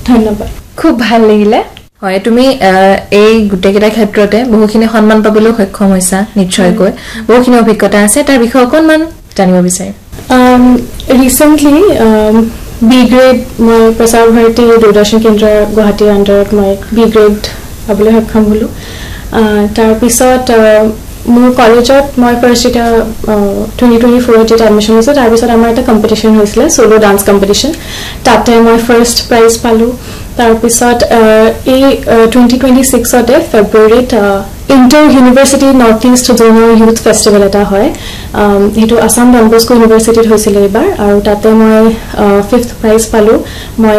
ধন্যবাদ খুব ভাল লাগিলে হয় তুমি এই গুটেকেটা ক্ষেত্ৰতে বহুখিনি সম্মান পাবলৈ সক্ষম হৈছা নিশ্চয়কৈ বহুখিনি অভিজ্ঞতা আছে তাৰ বিষয়ে অকনমান জানিব বিচাৰিম ৰিসেন্টলি বি গ্ৰেড মই প্ৰচাৰ ভাৰতী দূৰদৰ্শন কেন্দ্ৰ গুৱাহাটীৰ আণ্ডাৰত মই বি গ্ৰেড পাবলৈ সক্ষম হলো তাৰ পিছত মোৰ কলেজত মই ফাৰ্ষ্ট এটা 2024 এটা এডমিশন হৈছিল তাৰ পিছত আমাৰ এটা কম্পিটিশন হৈছিল সোলো ডান্স কম্পিটিশন তাতে মই ফাৰ্ষ্ট প্ৰাইজ পালো তাৰ পিছত এই 2026 তে ফেব্ৰুৱাৰীত ইন্টাৰ ইউনিভাৰ্সিটি নৰ্থ ইষ্ট জোনৰ ইউথ ফেষ্টিভেল এটা হয় হেতু আসাম ডন বস্কো ইউনিভাৰ্সিটিত হৈছিল এবাৰ আৰু তাতে মই 5th প্ৰাইজ পালো মই